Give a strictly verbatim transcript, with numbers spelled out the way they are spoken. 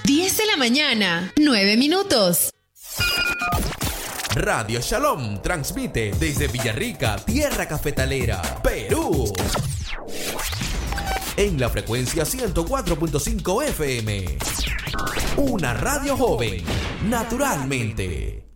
diez de la mañana, nueve minutos. Radio Shalom transmite desde Villarrica, tierra cafetalera, Perú. En la frecuencia ciento cuatro punto cinco F M. Una radio joven, naturalmente.